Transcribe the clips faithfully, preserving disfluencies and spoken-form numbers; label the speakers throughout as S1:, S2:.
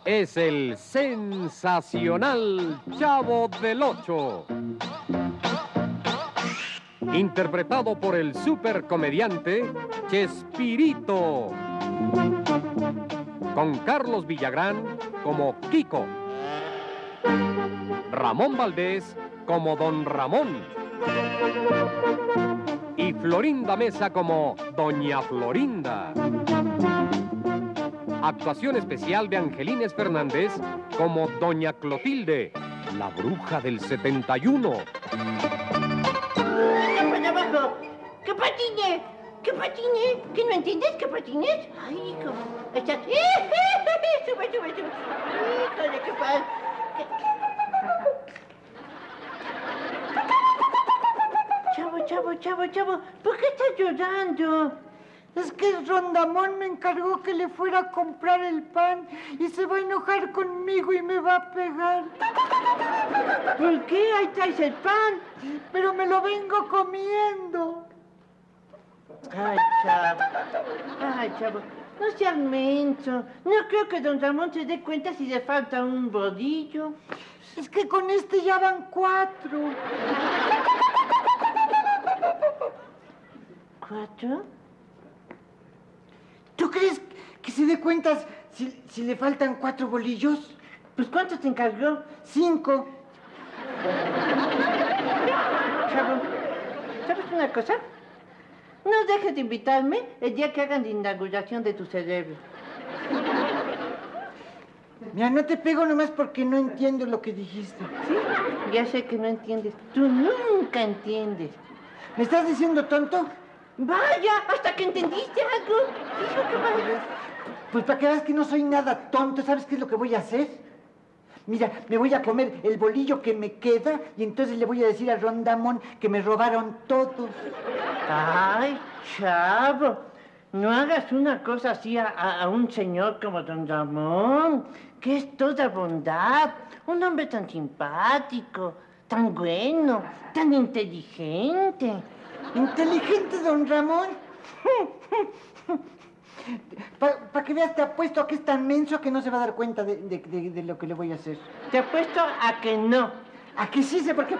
S1: es el sensacional Chavo del Ocho. Interpretado por el supercomediante Chespirito. Con Carlos Villagrán como Kiko. Ramón Valdés como Don Ramón. Y Florinda Mesa como Doña Florinda. Actuación especial de Angelines Fernández como Doña Clotilde, la bruja del setenta y uno.
S2: ¡Para abajo! ¡Que patine! ¡Que patine! ¿Que no entiendes que patines? ¡Ay, hijo! Estás... ¡Sube, sube, sube! ¡Híjole, qué padre! Chavo, chavo, chavo, chavo, ¿por qué estás llorando?
S3: Es que el Rondamón me encargó que le fuera a comprar el pan y se va a enojar conmigo y me va a pegar.
S2: ¿Por qué? Ahí traes el pan.
S3: Pero me lo vengo comiendo.
S2: Ay, chavo. Ay, chavo. No seas menso. No creo que don Ramón se dé cuenta si le falta un rodillo.
S3: Es que con este ya van cuatro.
S2: ¿Cuatro?
S3: ¿Tú crees que se dé cuenta si, si le faltan cuatro bolillos?
S2: Pues ¿cuántos te encargó?
S3: Cinco.
S2: Chavo, ¿sabes una cosa? No dejes de invitarme el día que hagan la inauguración de tu cerebro.
S3: Mira, no te pego nomás porque no entiendo lo que dijiste.
S2: Sí, ya sé que no entiendes. Tú nunca entiendes.
S3: ¿Me estás diciendo tonto?
S2: Vaya, hasta que entendiste algo. Dijo que vaya.
S3: Pues para que veas que no soy nada tonto, ¿sabes qué es lo que voy a hacer? Mira, me voy a comer el bolillo que me queda y entonces le voy a decir a Rondamón que me robaron todos.
S2: Ay, chavo, no hagas una cosa así a, a, a un señor como don Ramón, que es toda bondad, un hombre tan simpático, tan bueno, tan inteligente.
S3: ¿Inteligente, don Ramón? Para pa que veas, te apuesto a que es tan menso que no se va a dar cuenta de, de, de, de lo que le voy a hacer.
S2: Te apuesto a que no.
S3: ¿A que sí sé? Porque...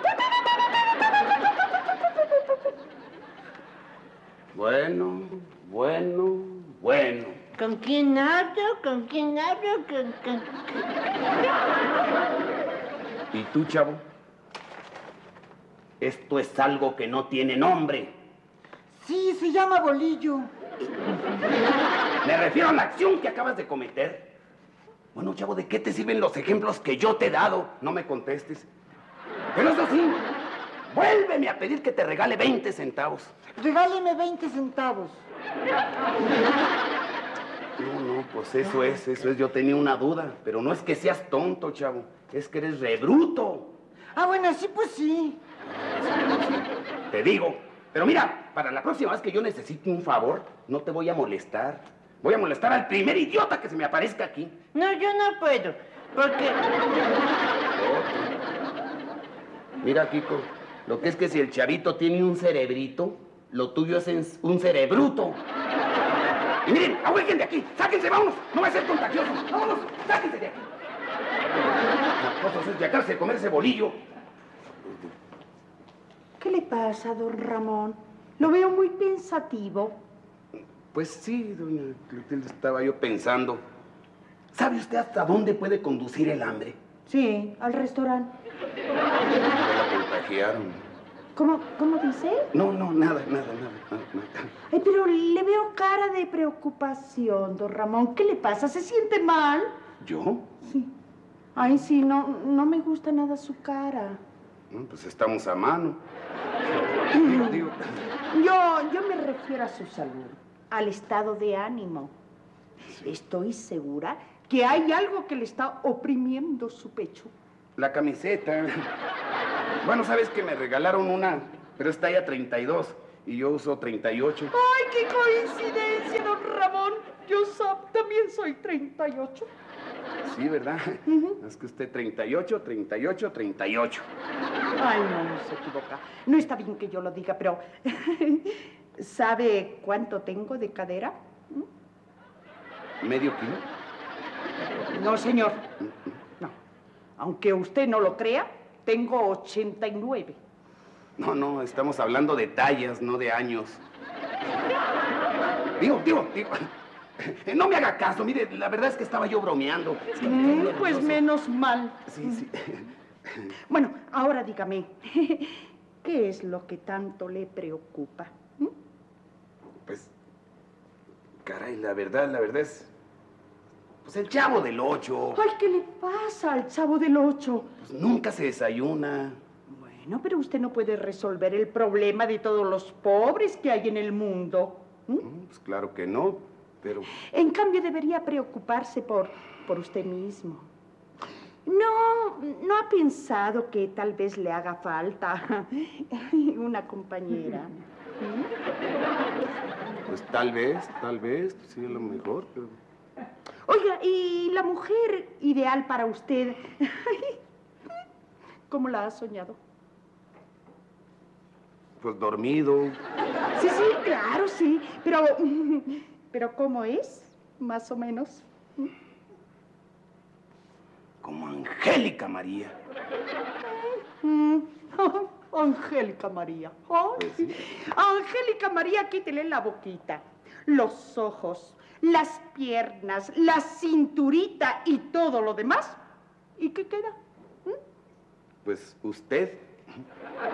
S4: Bueno, bueno, bueno.
S2: ¿Con quién hablo? ¿Con quién hablo? ¿Con, con...
S4: ¿Y tú, chavo? Esto es algo que no tiene nombre.
S3: Sí, se llama bolillo.
S4: Me refiero a la acción que acabas de cometer. Bueno, chavo, ¿de qué te sirven los ejemplos que yo te he dado? No me contestes. Pero eso sí, vuélveme a pedir que te regale veinte centavos.
S3: Regáleme veinte centavos.
S4: No, no, pues eso es, eso es. Yo tenía una duda, pero no es que seas tonto, chavo. Es que eres re bruto.
S3: Ah, bueno, sí, pues sí.
S4: Te digo, pero mira, para la próxima vez que yo necesite un favor, no te voy a molestar. Voy a molestar al primer idiota que se me aparezca aquí.
S2: No, yo no puedo, porque...
S4: Mira, Kiko, lo que es que si el chavito tiene un cerebrito, lo tuyo es un cerebruto. Y miren, ahuequen de aquí, sáquense, vámonos, no va a ser contagioso. Vámonos, sáquense de aquí. La cosa es llegarse a comer ese bolillo.
S5: ¿Qué le pasa, don Ramón? Lo veo muy pensativo.
S4: Pues sí, doña Clotilde, estaba yo pensando. ¿Sabe usted hasta dónde puede conducir el hambre?
S5: Sí, al restaurante.
S4: Me la contagiaron.
S5: ¿Cómo, cómo dice?
S4: No, no, nada, nada, nada, nada, nada.
S5: Ay, pero le veo cara de preocupación, don Ramón. ¿Qué le pasa? ¿Se siente mal?
S4: ¿Yo?
S5: Sí. Ay, sí, no, no me gusta nada su cara.
S4: Bueno, pues estamos a mano. Digo, digo.
S5: Yo, yo me refiero a su salud, al estado de ánimo. Estoy segura que hay algo que le está oprimiendo su pecho.
S4: La camiseta. Bueno, sabes que me regalaron una, pero es talla treinta y dos y yo uso treinta y ocho.
S5: ¡Ay, qué coincidencia, don Ramón! Yo sab- también soy treinta y ocho.
S4: Sí, ¿verdad?
S5: Uh-huh.
S4: Es que usted treinta y ocho, treinta y ocho, treinta y ocho.
S5: Ay, no, no se equivoca. No está bien que yo lo diga, pero... ¿sabe cuánto tengo de cadera?
S4: ¿Medio kilo?
S5: No, señor. No. Aunque usted no lo crea, tengo ochenta y nueve.
S4: No, no, estamos hablando de tallas, no de años. Digo, digo, digo. No me haga caso, mire, la verdad es que estaba yo bromeando. Es que me
S5: Mm,
S4: cae
S5: pues
S4: nervioso.
S5: menos mal.
S4: Sí, sí.
S5: Bueno, ahora dígame, ¿qué es lo que tanto le preocupa? ¿Mm?
S4: Pues, caray, la verdad, la verdad es... Pues el Chavo del Ocho.
S5: Ay, ¿qué le pasa al Chavo del Ocho?
S4: Pues nunca se desayuna.
S5: Bueno, pero usted no puede resolver el problema de todos los pobres que hay en el mundo. ¿Mm?
S4: Mm, Pues claro que no, pero...
S5: En cambio, debería preocuparse por, por usted mismo. No, ¿no ha pensado que tal vez le haga falta una compañera? ¿Mm?
S4: Pues tal vez, tal vez, sí, a lo mejor, pero...
S5: Oiga, ¿y la mujer ideal para usted? ¿Cómo la ha soñado?
S4: Pues dormido.
S5: Sí, sí, claro, sí. Pero, pero ¿cómo es? Más o menos.
S4: Como Angélica María.
S5: Mm. Angélica María. Ay,
S4: Pues sí.
S5: Angélica María, quítele la boquita, los ojos, las piernas, la cinturita y todo lo demás. ¿Y qué queda? ¿Mm?
S4: Pues usted.